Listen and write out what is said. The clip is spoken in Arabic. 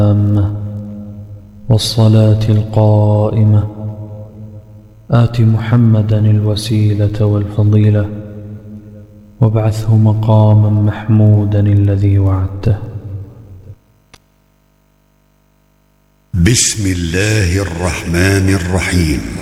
والصلاة القائمة آت محمدا الوسيلة والفضيلة وابعثه مقاما محمودا الذي وعدته. بسم الله الرحمن الرحيم.